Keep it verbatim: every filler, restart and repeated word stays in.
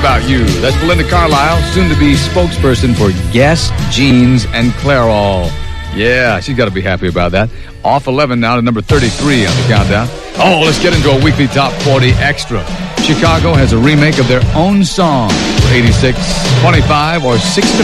About You. That's Belinda Carlisle, soon to be spokesperson for Guess, Jeans, and Clairol. Yeah, she's got to be happy about that. Off eleven now to number thirty-three on the countdown. Oh, let's get into a weekly top forty extra. Chicago has a remake of their own song for eighty-six, twenty-five, or six